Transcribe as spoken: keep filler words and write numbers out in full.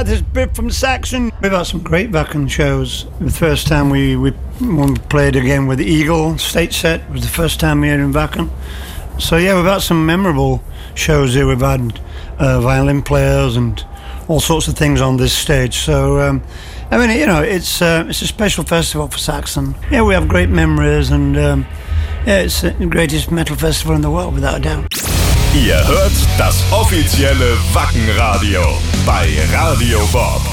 that is Biff from Saxon. We've had some great Wacken shows. The first time we, we, when we played again with Eagle State Set was the first time here in Wacken. So yeah, we've had some memorable shows here. We've had uh, violin players and all sorts of things on this stage. So um, I mean, you know, it's uh, it's a special festival for Saxon. Yeah, we have great memories, and um, yeah, it's the greatest metal festival in the world, without a doubt. Ihr hört das offizielle Wacken Radio bei Radio Bob.